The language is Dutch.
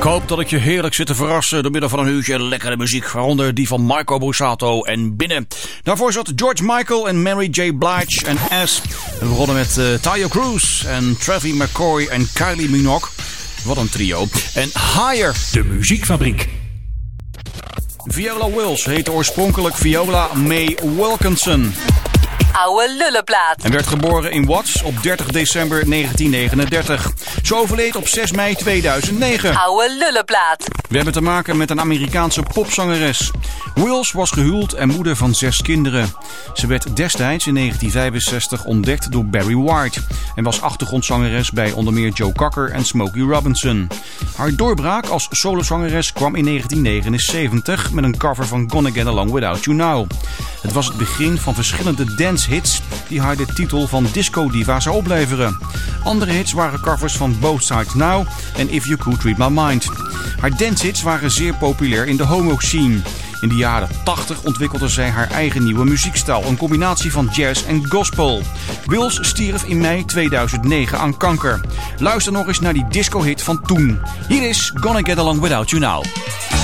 hoop dat ik je heerlijk zit te verrassen door middel van een uurtje lekkere muziek, waaronder die van Marco Borsato en Binnen. Daarvoor zat George Michael en Mary J. Blige en S. We begonnen met Taio Cruz en Travis McCoy en Kylie Minogue. Wat een trio. En Higher, de muziekfabriek. Viola Wills heette oorspronkelijk Viola May Wilkinson. Oude lullenplaat. En werd geboren in Watts op 30 december 1939. Ze overleed op 6 mei 2009. Oude lullenplaat. We hebben te maken met een Amerikaanse popzangeres. Wills was gehuwd en moeder van 6 kinderen. Ze werd destijds in 1965 ontdekt door Barry White en was achtergrondzangeres bij onder meer Joe Cocker en Smokey Robinson. Haar doorbraak als solozangeres kwam in 1979 met een cover van Gonna Get Along Without You Now. Het was het begin van verschillende dancehits die haar de titel van Disco Diva zou opleveren. Andere hits waren covers van Both Sides Now en If You Could Read My Mind. Haar dancehits waren zeer populair in de homo-scene. In de jaren 80 ontwikkelde zij haar eigen nieuwe muziekstijl, een combinatie van jazz en gospel. Wills stierf in mei 2009 aan kanker. Luister nog eens naar die disco-hit van toen. Hier is Gonna Get Along Without You Now.